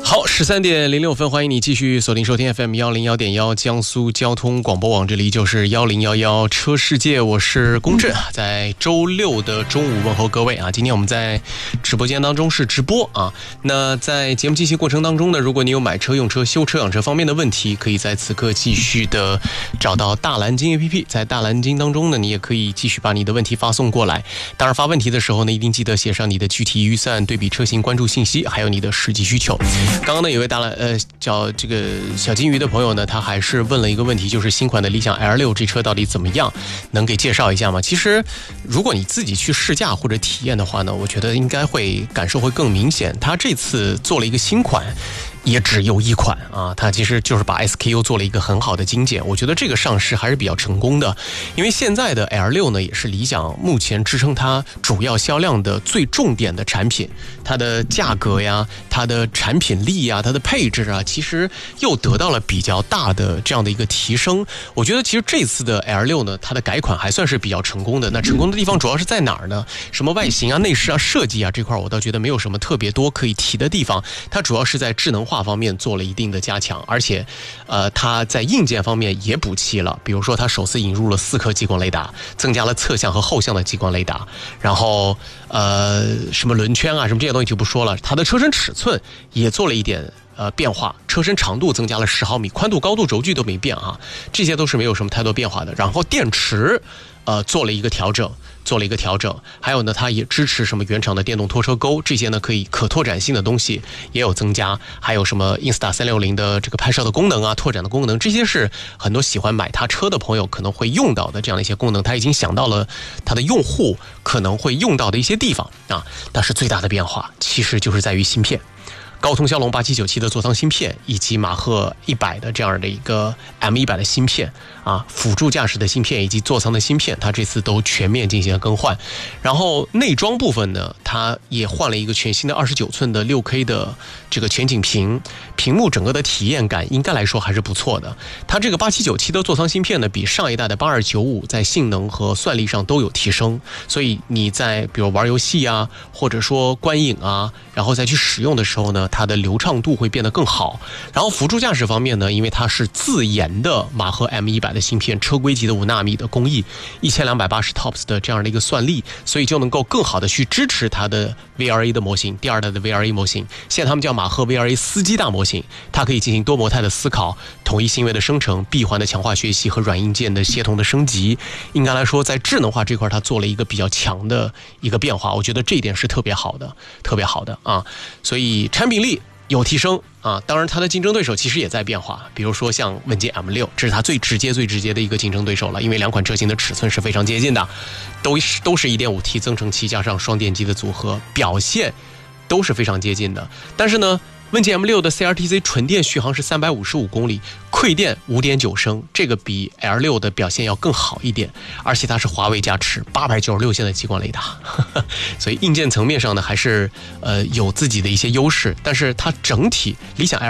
好，13:06，欢迎你继续锁定收听 FM101.1江苏交通广播网，这里就是1011车世界，我是龚震，在周六的中午问候各位啊。今天我们在直播间当中是直播啊。那在节目进行过程当中呢，如果你有买车、用车、修车、养车方面的问题，可以在此刻继续的找到大蓝鲸 APP， 在大蓝鲸当中呢，你也可以继续把你的问题发送过来。当然发问题的时候呢，一定记得写上你的具体预算、对比车型关注信息，还有你的实际需求。刚刚呢，有位叫这个小金鱼的朋友呢，他还是问了一个问题，就是新款的理想 L6 这车到底怎么样，能给介绍一下吗？其实如果你自己去试驾或者体验的话呢，我觉得应该会感受会更明显。他这次做了一个新款，也只有一款啊，它其实就是把 SKU 做了一个很好的精简，我觉得这个上市还是比较成功的。因为现在的 L6 呢，也是理想目前支撑它主要销量的最重点的产品，它的价格呀，它的产品力呀，它的配置啊，其实又得到了比较大的这样的一个提升。我觉得其实这次的 L6 呢，它的改款还算是比较成功的。那成功的地方主要是在哪儿呢？什么外形啊、内饰啊、设计啊这块，我倒觉得没有什么特别多可以提的地方。它主要是在智能化方面做了一定的加强，而且它在硬件方面也补齐了。比如说它首次引入了4颗激光雷达，增加了侧向和后向的激光雷达，然后什么轮圈啊什么这些东西就不说了。它的车身尺寸也做了一点变化，车身长度增加了10毫米，宽度、高度、轴距都没变啊，这些都是没有什么太多变化的。然后电池做了一个调整，还有呢，它也支持什么原厂的电动拖车钩，这些呢可拓展性的东西也有增加，还有什么 Insta360 的这个拍摄的功能啊、拓展的功能，这些是很多喜欢买它车的朋友可能会用到的这样的一些功能，它已经想到了它的用户可能会用到的一些地方啊。但是最大的变化其实就是在于芯片。高通骁龙8797的座舱芯片，以及马赫100的这样的一个 M100 的芯片啊，辅助驾驶的芯片以及座舱的芯片，它这次都全面进行了更换。然后内装部分呢，它也换了一个全新的29寸的 6K 的这个全景屏，屏幕整个的体验感应该来说还是不错的。它这个8797的座舱芯片呢，比上一代的8295在性能和算力上都有提升，所以你在比如玩游戏啊，或者说观影啊，然后再去使用的时候呢，它的流畅度会变得更好。然后辅助驾驶方面呢，因为它是自研的马赫 M100 的芯片，车规级的5纳米的工艺，1280 TOPS 的这样的一个算力，所以就能够更好的去支持它的 VRA 的模型，第2代的 VRA 模型，现在他们叫马赫 VRA 司机大模型，它可以进行多模态的思考、统一行为的生成、闭环的强化学习和软硬件的协同的升级。应该来说，在智能化这块，它做了一个比较强的一个变化，我觉得这一点是特别好的啊。所以产品力有提升啊，当然它的竞争对手其实也在变化，比如说像问界 M6， 这是它最直接的一个竞争对手了，因为2款车型的尺寸是非常接近的，都是 1.5T 增程器加上双电机的组合，表现都是非常接近的。但是呢，问界 M6 的 CRTC 纯电续航是355公里，馈电 5.9 升，这个比 L6 的表现要更好一点，而且它是华为加持896线的激光雷达，所以硬件层面上呢还是有自己的一些优势，但是它整体理想